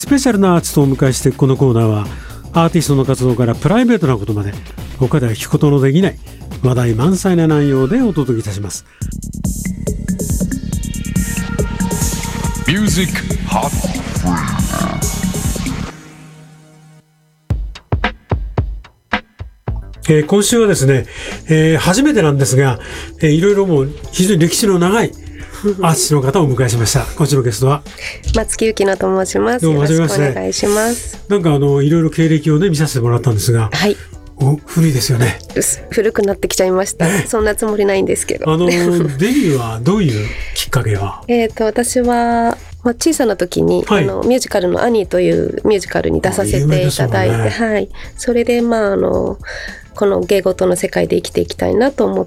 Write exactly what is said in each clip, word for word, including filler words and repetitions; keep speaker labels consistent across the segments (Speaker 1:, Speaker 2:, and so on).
Speaker 1: スペシャルなアーティストをお迎えして、このコーナーはアーティストの活動からプライベートなことまで他では聞くことのできない話題満載な内容でお届けいたします。ミュージックハッえー、今週はですね、えー、初めてなんですが、えー、いろいろもう非常に歴史の長いアーティストの方をお迎えしました。今週のゲストは
Speaker 2: 松木由紀乃と申します。よろしくお願いします。なんかあ
Speaker 1: のいろいろ経歴をね見させてもらったんですが、
Speaker 2: はい、
Speaker 1: お古いですよね。
Speaker 2: 古くなってきちゃいました、ね、そんなつもりないんですけど、
Speaker 1: あのデビューはどういうきっかけは
Speaker 2: えーと私は、まあ、小さな時に、はい、あのミュージカルのアニーというミュージカルに出させていただいて、ね、はい、それでまああのこの芸事の世界で生きていきたいなと思って、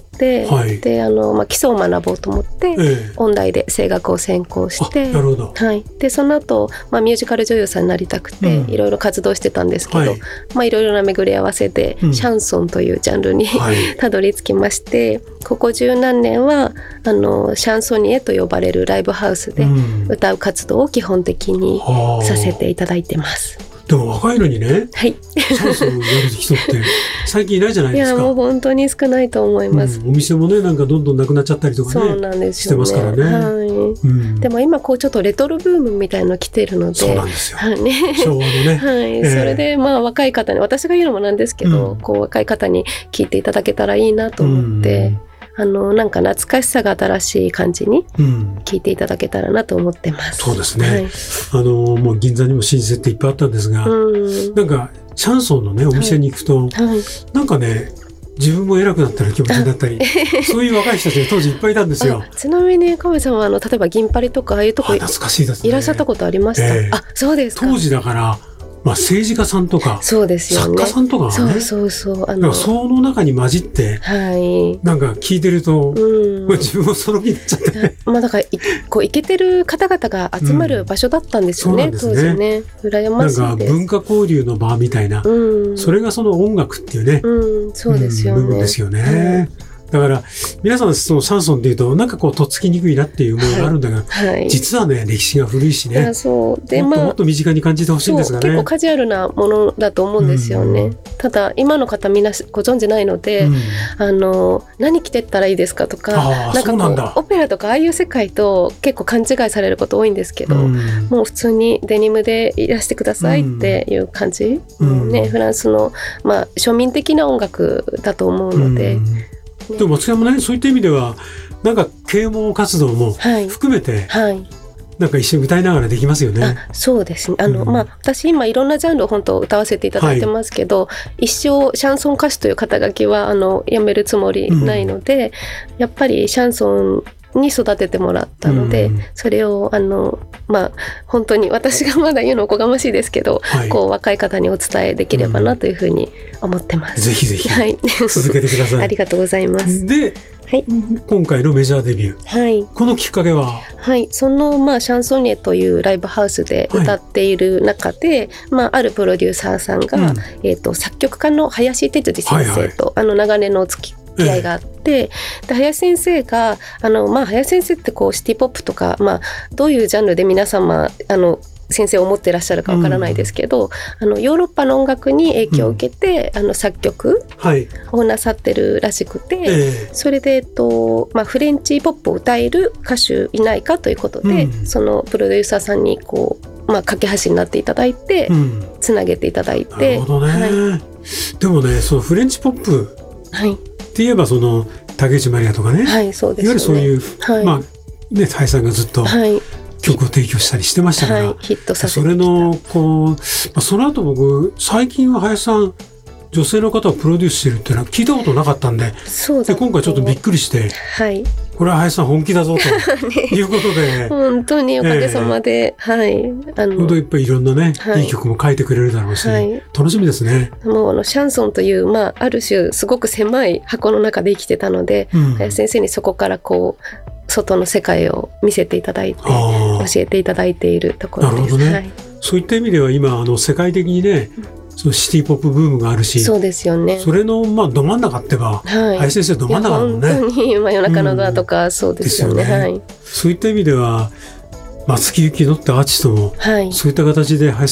Speaker 2: はい、であの、まあ、基礎を学ぼうと思って、ええ、音大で声楽を専攻して、
Speaker 1: なるほど、
Speaker 2: はい、でその後、まあミュージカル女優さんになりたくて、うん、いろいろ活動してたんですけど、はい、まあ、いろいろな巡り合わせで、うん、シャンソンというジャンルに、はい、たどり着きまして、ここ十何年はあのシャンソニエと呼ばれるライブハウスで歌う活動を基本的にさせていただいてます。
Speaker 1: でも若いのにね、
Speaker 2: はい、
Speaker 1: シャンソンやる人って最近いないじゃないですか。
Speaker 2: いやもう本当に少ないと思います、
Speaker 1: うん、お店もねなんかどんどんなくなっちゃったりとかね、
Speaker 2: そうなんですよね、
Speaker 1: してますからね、
Speaker 2: はい、うん、でも今こうちょっとレトロブームみたいの来てるので、
Speaker 1: そうなんですよ、
Speaker 2: はいね、
Speaker 1: 昭和のね、
Speaker 2: はい、えー、それでまあ若い方に、私が言うのもなんですけど、うん、こう若い方に聞いていただけたらいいなと思って、うん、あのなんか懐かしさが新しい感じに聞いていただけたらなと思ってます、
Speaker 1: うん、そうですね、
Speaker 2: はい、
Speaker 1: あのもう銀座にも老舗っていっぱいあったんですが、うん、なんかシャンソンのねお店に行くと、はいはい、なんかね自分も偉くなったら気持ちになったりそういう若い人たちが当時いっぱいいたんですよ。
Speaker 2: ちなみに亀さんはあの例えば銀パリとかああいうとこ
Speaker 1: 懐かしいですね、
Speaker 2: いらっしゃったことありました、えー、あそうですか。
Speaker 1: 当時だからまあ、政治家さんとか
Speaker 2: そうですよ、ね、
Speaker 1: 作家さんとかがね、
Speaker 2: そうそうそう、あ
Speaker 1: のその中に混じって、はい、なんか聞いてると、うん、まあ、自分もその気になっちゃって、
Speaker 2: まあ、だからこうイケてる方々が集まる場所だったんですよね、うん、当時ね。羨ましいです。
Speaker 1: なんか文化交流の場みたいな、うん、それがその音楽っていうね、
Speaker 2: うん、そうですよね、
Speaker 1: 部分ですよね、うん、だから皆さんそのシャンソンっていうとなんかこうとっつきにくいなっていうものがあるんだが、はいはい、実はね歴史が古いしね、いやそうで、まあ、もっともっと身近に感じてほしいんですがね。
Speaker 2: 結構カジュアルなものだと思うんですよね、うん、ただ今の方みんなご存じないので、うん、あの何着てったらいいですかとか、なんかこうなんオペラとかああいう世界と結構勘違いされること多いんですけど、うん、もう普通にデニムでいらしてくださいっていう感じ、うんね、フランスの、まあ、庶民的な音楽だと思うので、うん
Speaker 1: でも松木さんもねそういった意味ではなんか啓蒙活動も含めて、はいはい、なんか一緒に歌いながらできますよね。
Speaker 2: あそうですねあの、うんまあ、私今いろんなジャンルを本当歌わせていただいてますけど、はい、一生シャンソン歌手という肩書きはあのやめるつもりないので、うん、やっぱりシャンソンに育ててもらったので、うん、それをあの、まあ、本当に私がまだ言うのおこがましいですけど、はい、こう若い方にお伝えできればなというふうに思ってます、
Speaker 1: うん、ぜひぜひ、はい、続けてください
Speaker 2: ありがとうございます。
Speaker 1: で、はい、今回のメジャーデビュー、はい、このきっかけは、
Speaker 2: はい、その、まあ、シャンソニエというライブハウスで歌っている中で、はいまあ、あるプロデューサーさんが、うんえー、と作曲家の林哲司先生と、はいはい、あの長年のお付き気合があって、ええ、で林先生があの、まあ、林先生ってこうシティポップとか、まあ、どういうジャンルで皆様あの先生を持ってらっしゃるかわからないですけど、うん、あのヨーロッパの音楽に影響を受けて、うん、あの作曲をなさってるらしくて、はいええ、それで、えっとまあ、フレンチポップを歌える歌手いないかということで、うん、そのプロデューサーさんにこう、まあ、架け橋になっていただいて、うん、つなげていただいて。
Speaker 1: なるほどね、はい、でもねそのフレンチポップ、はいって言えばその竹内まりやとかね、はい、そうですよね、いわゆるそういう、はいまあね、林さんがずっと曲を提供したりしてましたから、はい、ヒットさせてきた。それのこう、まあ、その後僕最近は林さん女性の方をプロデュースしてるっていうのは聞いたことなかったんで、そうで今回ちょっとびっくりして、はい、これは林さん本気だぞということで
Speaker 2: 本当におかげさまで、えー、はい
Speaker 1: あの本当いっぱいいろんなね、はい、いい曲も書いてくれるだろうし、はい、楽しみですね。
Speaker 2: もうあのシャンソンという、まあ、ある種すごく狭い箱の中で生きてたので、うん、林先生にそこからこう外の世界を見せていただいて教えていただいているところです。なるほどね、はい、
Speaker 1: そういった意味では今あの世界的にね、うんそのシティポップブームがあるし、
Speaker 2: そうですよね。
Speaker 1: それのまあど真ん中ってば、はい、林先生ど真ん中だもんね。
Speaker 2: 本当に真夜中のドアとか、うん、そうですよね。ですよね、はい。
Speaker 1: そういった意味では松木由紀乃ってアーティストも、はい、そういった形で林